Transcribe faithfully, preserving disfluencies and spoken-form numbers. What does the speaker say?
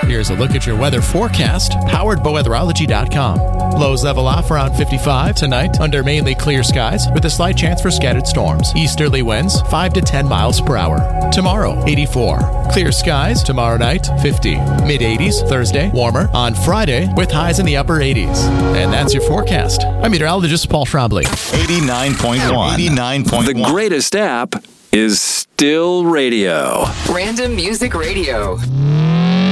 Here's a look at your weather forecast, powered by weatherology dot com. Lows level off around fifty-five tonight under mainly clear skies with a slight chance for scattered storms. Easterly winds five to ten miles per hour. Tomorrow, eighty-four. Clear skies tomorrow night, fifty. mid eighties Thursday, warmer on Friday with highs in the upper eighties. And that's your forecast. I'm meteorologist Paul Schraubly. eighty-nine point one. eighty-nine point one. The greatest app is still radio. Random Music Radio.